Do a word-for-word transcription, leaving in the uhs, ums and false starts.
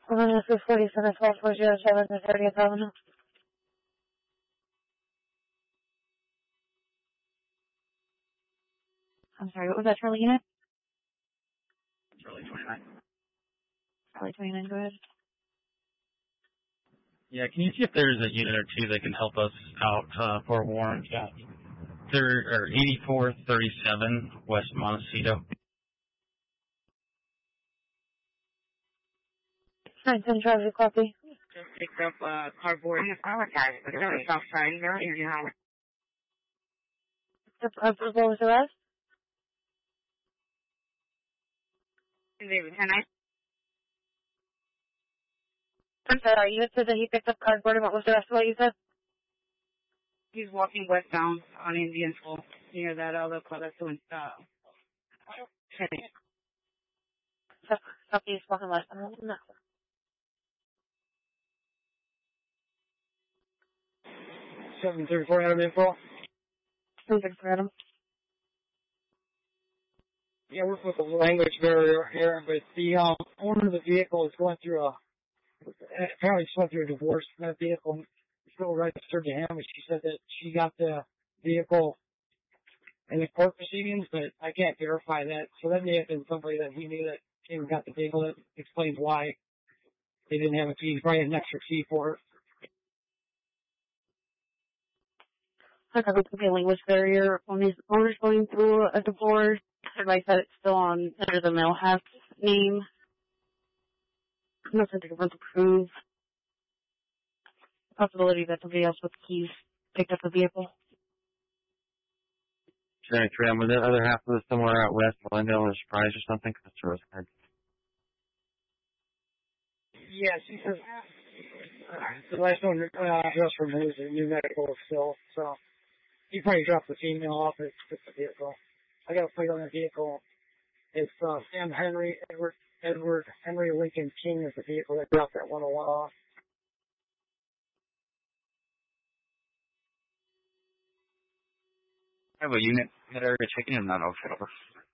This is forty-seven twelve four zero seven, the thirtieth Avenue. I'm sorry, what was that, Charlie unit? Charlie twenty-nine. Charlie twenty-nine, go ahead. Yeah, can you see if there's a unit or two that can help us out uh, for Warren County? Third, or eighty-four thirty-seven West Montecito. nine ten traffic copy. Just picked up uh, cardboard. I apologize, but it's on the south side. You're in your house. The what was the rest? Can I? I'm sorry, you said that he picked up cardboard, and what was the rest of what you said? He's walking westbound on Indian School near that other club that's doing uh. Tennis. Copy, he's walking westbound. No. seven thirty-four Adam info. Something for Adam. Yeah, we're with a language barrier here, but the um, owner of the vehicle is going through a, apparently just went through a divorce from that vehicle. It's still registered to him, but she said that she got the vehicle in the court proceedings, but I can't verify that. So that may have been somebody that he knew that came and got the vehicle. That explains why they didn't have a fee. Probably an extra fee for it. I thought it could be a language barrier. Owner's, owner's going through a divorce. Everybody said it's still on under the male half name. Nothing to prove. Possibility that somebody else with keys picked up the vehicle. seventy-three, was the other half of it somewhere out west, Glendale or Surprise or something? That's where it's hard. Yeah, she says uh, the last one uh, address from him is a new medical still, so he probably dropped the female off at the vehicle. I got a plate on the vehicle. It's uh, Sam Henry, Edward, Edward Henry Lincoln King is the vehicle that dropped that one oh one off. I have a unit that area checking in, not over.